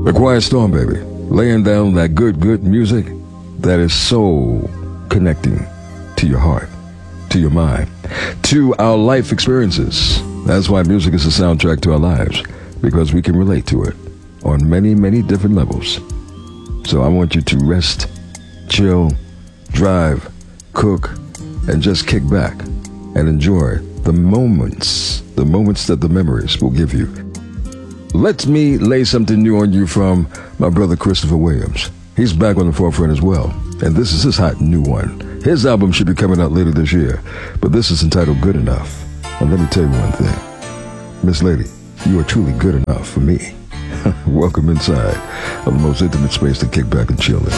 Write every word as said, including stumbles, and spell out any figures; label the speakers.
Speaker 1: The Quiet Storm, baby. Laying down that good, good music that is so connecting to your heart, to your mind, to our life experiences. That's why music is a soundtrack to our lives, because we can relate to it on many, many different levels. So I want you to rest, chill, drive, cook, and just kick back and enjoy the moments, the moments that the memories will give you. Let me lay something new on you from my brother Christopher Williams. He's back on the forefront as well, and this is his hot new one. His album should be coming out later this year, but this is entitled Good Enough. And let me tell you one thing. Miss Lady, you are truly good enough for me. Welcome inside of the most intimate space to kick back and chill in.